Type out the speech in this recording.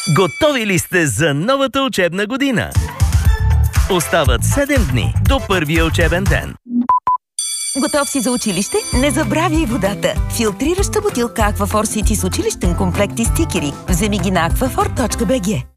Готови ли сте за новата учебна година? Остават 7 дни до първия учебен ден. Готов си за училище? Не забравяй водата! Филтрираща бутилка Aquaphor City с училищен комплект и стикери. Вземи ги на aquaphor.bg.